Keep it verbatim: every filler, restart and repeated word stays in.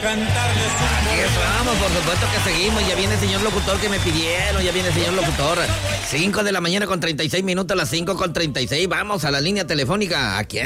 cantarles un Aquí estamos, por supuesto que seguimos. Ya viene el señor locutor que me pidieron. Ya viene el señor locutor. cinco de la mañana con treinta y seis minutos, las cinco con treinta y seis. Vamos a la línea telefónica. ¿A quién